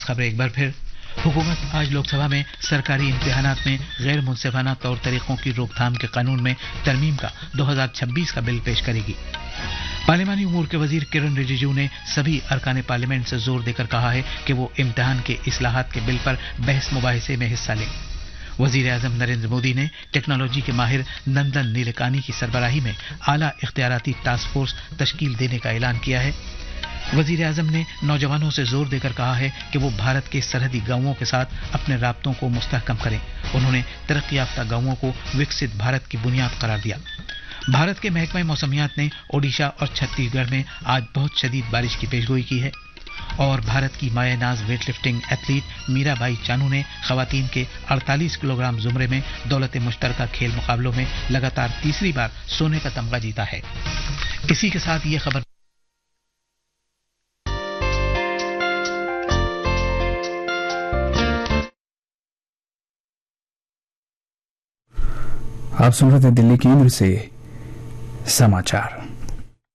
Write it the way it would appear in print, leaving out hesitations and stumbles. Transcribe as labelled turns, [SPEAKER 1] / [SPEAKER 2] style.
[SPEAKER 1] खबरें एक बार फिर। हुकूमत आज लोकसभा में सरकारी इम्तिहानात में गैर मुनसिफाना तौर तरीकों की रोकथाम के कानून में तरमीम का 2026 का बिल पेश करेगी। पार्लिमानी उमूर के वजीर किरण रिजिजू ने सभी अरकान पार्लियामेंट से जोर देकर कहा है कि वो इम्तिहान के इस्लाहात के बिल पर बहस मुबाहिसे में हिस्सा लें। वजीर आजम नरेंद्र मोदी ने टेक्नोलॉजी के माहिर नंदन नीलेकानी की सरबराही में आला इख्तियाराती टास्क फोर्स तश्कील देने का ऐलान किया है। वजीर आजम ने नौजवानों से जोर देकर कहा है कि वो भारत के सरहदी गांवों के साथ अपने राब्तों को मुस्तहकम करें। उन्होंने तरक्की याफ्ता गांवों को विकसित भारत की बुनियाद करार दिया। भारत के महकमा मौसमियात ने ओडिशा और छत्तीसगढ़ में आज बहुत शदीद बारिश की पेशगोई की है। और भारत की माए नाज weight lifting athlete Mirabai Chanu ने खवातीन के 48 किलोग्राम जुमरे में दौलत मुश्तरका खेल मुकाबलों में लगातार तीसरी बार सोने का तमगा जीता है। इसी के साथ ये खबर
[SPEAKER 2] आप सुन रहे थे दिल्ली केंद्र से समाचार।